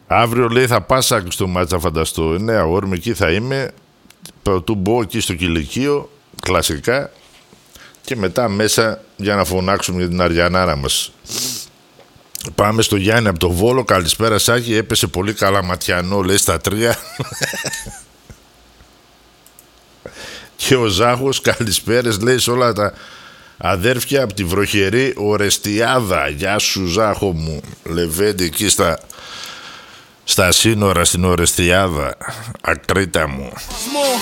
Αύριο λέει θα πας στο μάτς, θα φανταστώ. Ναι, αγόρι μου, εκεί θα είμαι. Πρωτού μπω εκεί στο κηλικείο, κλασικά. Και μετά μέσα για να φωνάξουμε για την Αριανάρα μας. Πάμε στο Γιάννη από το Βόλο. Καλησπέρα Σάκη, έπεσε πολύ καλά ματιανό, λέει στα 3. Και ο Ζάχος, καλησπέρες, λέει σε όλα τα αδέρφια από τη βροχερή Ορεστιάδα. Γεια σου Ζάχο μου. Λεβέντη εκεί στα σύνορα στην Ορεστιάδα. Ακρίτα μου.